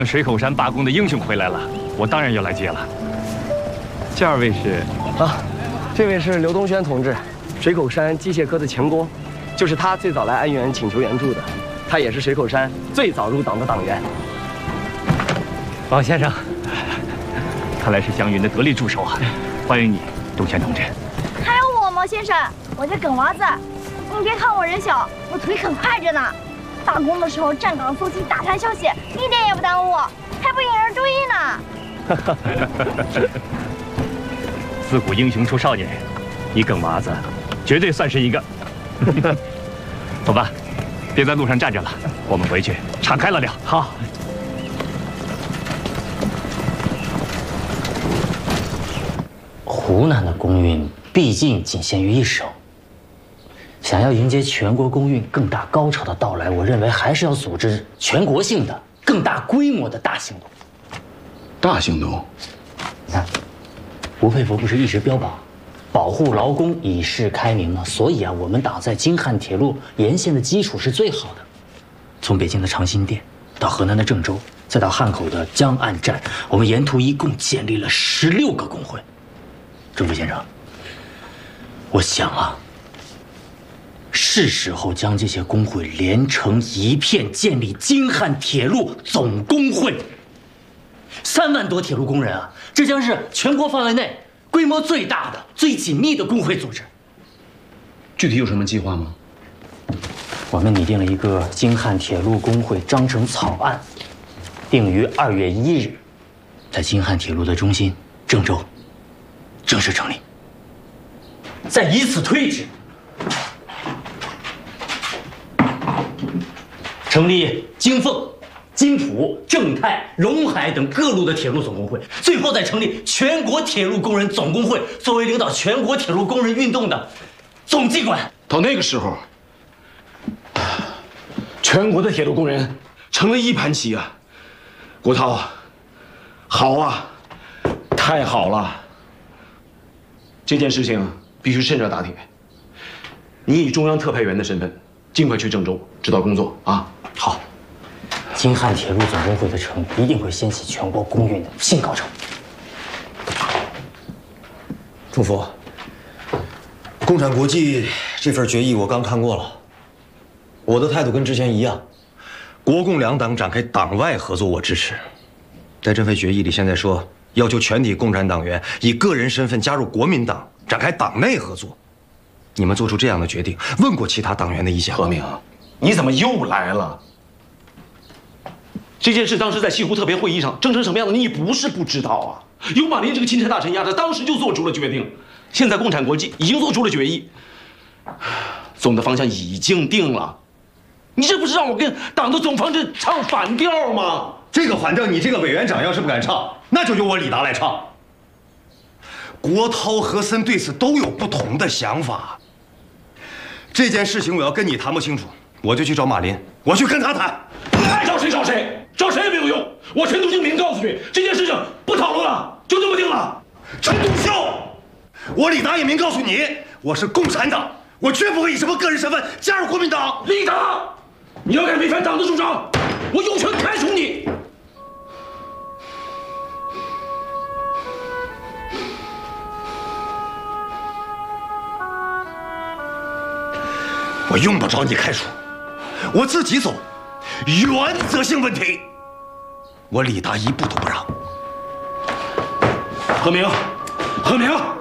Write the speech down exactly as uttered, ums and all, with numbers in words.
水口山罢工的英雄回来了，我当然要来接了。这二位是啊，这位是刘东轩同志，水口山机械科的钳工，就是他最早来安源请求援助的，他也是水口山最早入党的党员。 王先生，看来是江云的得力助手啊！欢迎你，东轩同志。 还有我，毛先生，我叫耿娃子。你别看我人小，我腿很快着呢。罢工的时候站岗搜集大团消息，一点也不耽误，还不引人注意呢。 自古英雄出少年，你耿娃子绝对算是一个。走吧，别在路上站着了，我们回去敞开了聊。 好。 湖南的工运毕竟仅限于一省。 想要迎接全国工运更大高潮的到来，我认为还是要组织全国性的、更大规模的大行动。 大行动， 你看，吴佩孚不是一直标榜保护劳工以示开明吗？所以啊，我们党在京汉铁路沿线的基础是最好的。从北京的长辛店到河南的郑州，再到汉口的江岸站，我们沿途一共建立了十六个工会。郑副先生，我想啊。 是时候将这些工会连成一片，建立京汉铁路总工会。三万多铁路工人啊，这将是全国范围内规模最大的、最紧密的工会组织。 具体有什么计划吗？ 我们拟定了一个京汉铁路工会章程草案，定于二月一日，在京汉铁路的中心郑州正式成立，再以此推之。 成立京凤、金浦、正泰、陇海等各路的铁路总工会，最后再成立全国铁路工人总工会，作为领导全国铁路工人运动的总机关。 到那个时候，全国的铁路工人成了一盘棋啊！国涛，好啊，太好了！这件事情必须趁热打铁。你以中央特派员的身份，尽快去郑州指导工作啊！ 好，京汉铁路总工会的成立一定会掀起全国工运的新高潮。 祝福。共产国际这份决议我刚看过了，我的态度跟之前一样，国共两党展开党外合作，我支持。在这份决议里，现在说要求全体共产党员以个人身份加入国民党，展开党内合作。你们做出这样的决定，问过其他党员的意见吗？ 何明，你怎么又来了？ 这件事当时在西湖特别会议上争成什么样子，你不是不知道啊。有马林这个钦差大臣压着，当时就做出了决定。现在共产国际已经做出了决议，总的方向已经定了。你这不是让我跟党的总方针唱反调吗？ 这个反调，你这个委员长要是不敢唱，那就由我李达来唱。国涛和森对此都有不同的想法。这件事情我要跟你谈不清楚，我就去找马林，我去跟他谈。 爱找谁找谁。 找谁也没有用！我陈独秀明告诉你，这件事情不讨论了，就这么定了。 陈独秀，我李达也明告诉你，我是共产党，我绝不会以什么个人身份加入国民党。 李达，你要敢违反党的主张，我有权开除你。 我用不着你开除，我自己走。 原则性问题，我李达一步都不让。 何明，何明。